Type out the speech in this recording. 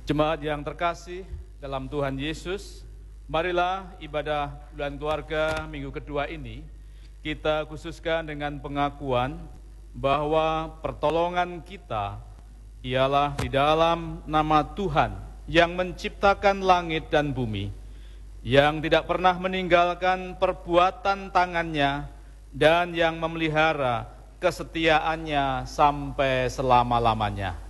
Jemaat yang terkasih dalam Tuhan Yesus, marilah ibadah bulan keluarga minggu kedua ini kita khususkan dengan pengakuan bahwa pertolongan kita ialah di dalam nama Tuhan yang menciptakan langit dan bumi, yang tidak pernah meninggalkan perbuatan tangannya dan yang memelihara kesetiaannya sampai selama-lamanya.